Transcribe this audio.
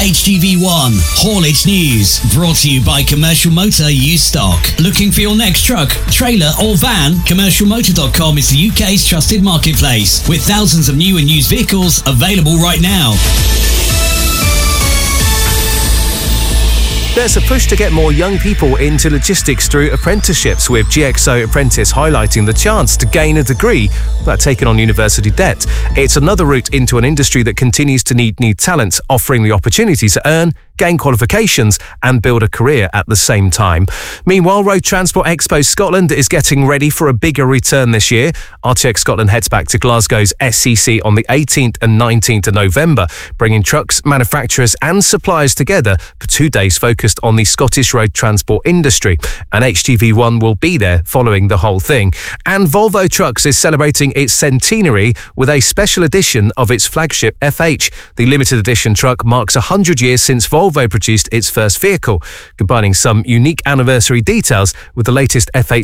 HGV1 Haulage News, brought to you by Commercial Motor Used Stock. Looking for your next truck, trailer or van? CommercialMotor.com is the UK's trusted marketplace, with thousands of new and used vehicles available right now. There's a push to get more young people into logistics through apprenticeships, with GXO Apprentice highlighting the chance to gain a degree without taking on university debt. It's another route into an industry that continues to need new talent, offering the opportunity to earn, gain qualifications and build a career at the same time. Meanwhile, Road Transport Expo Scotland is getting ready for a bigger return this year. RTX Scotland heads back to Glasgow's SCC on the 18th and 19th of November, bringing trucks, manufacturers and suppliers together for 2 days focused on the Scottish road transport industry. And HGV1 will be there following the whole thing. And Volvo Trucks is celebrating its centenary with a special edition of its flagship FH. The limited edition truck marks 100 years since Volvo produced its first vehicle, combining some unique anniversary details with the latest FH